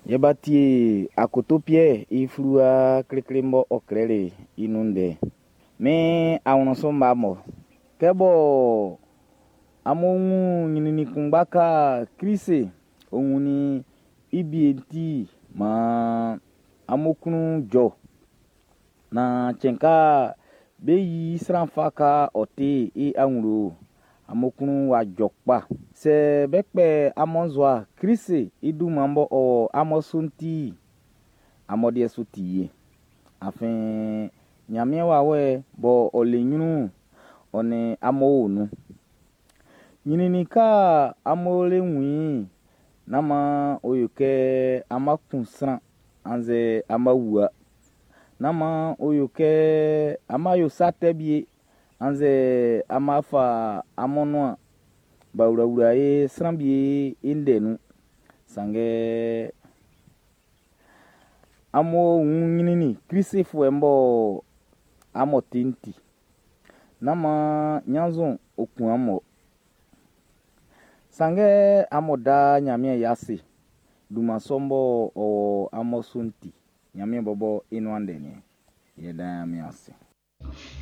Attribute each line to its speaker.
Speaker 1: Yebati akotopie ifrua krikrimbo okrele inunde. Me awonsomba mo. Kebo amongu nyinini kumbaka krise onguni ibienti ma amokunu jo na chenka beyi sranfaka ote anwuro amokunu wa jokpa se bekpe amonzwa krise idu mambo o amosunti amodie suti afin nyame wawe bo olenyunu one amowonu nyinini ka amole nwi nama oyoke amakunsran anze amawua nama oyoke amayo satebie anze amafa amonwa bawura e srambie indenu sange amo nyinini krisifu embo amotinti nama nyanzon okun amo sange amoda nyame yasi duma sombo o amosunti nyame bobo inwandeni yeda nyame yasi.